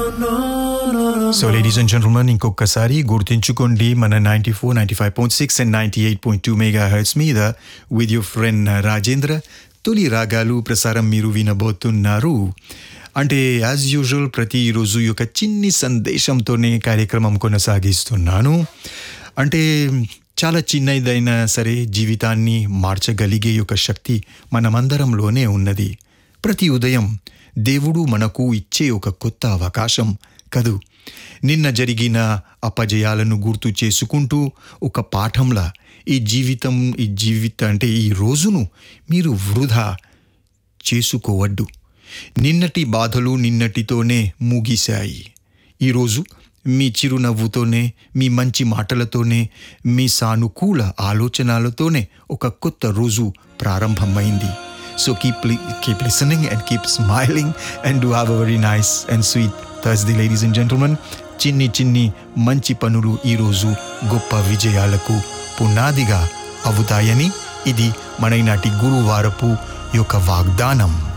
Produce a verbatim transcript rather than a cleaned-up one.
So ladies and gentlemen, ఇంకొకసారి గుర్తుంచుకోండి, మన ninety four ninety five point six and ninety eight point two mega hertz మీద with your friend Rajendra తొలి రాగాలు ప్రసారం మీరు వినబోతున్నారు. అంటే యాజ్ యూజువల్ ప్రతిరోజు యొక్క చిన్ని సందేశంతోనే కార్యక్రమం కొనసాగిస్తున్నాను. అంటే చాలా చిన్నదైనా సరే జీవితాన్ని మార్చగలిగే యొక్క శక్తి మనమందరంలోనే ఉన్నది. ప్రతి ఉదయం దేవుడు మనకు ఇచ్చే ఒక కొత్త అవకాశం కదూ. నిన్న జరిగిన అపజయాలను గుర్తు చేసుకుంటూ ఒక పాఠంలా ఈ జీవితం ఈ జీవిత అంటే ఈ రోజును మీరు వృధా చేసుకోవద్దు. నిన్నటి బాధలు నిన్నటితోనే ముగిశాయి. ఈరోజు మీ చిరునవ్వుతోనే, మీ మంచి మాటలతోనే, మీ సానుకూల ఆలోచనలతోనే ఒక కొత్త రోజు ప్రారంభమైంది. So keep keep listening and keep smiling and do have a very nice and sweet Thursday, ladies and gentlemen. చిన్ని చిన్ని మంచి పనులు ఈరోజు గొప్ప విజయాలకు పునాదిగా అవుతాయని ఇది మన ఈనాటి గురువారపు యొక్క వాగ్దానం.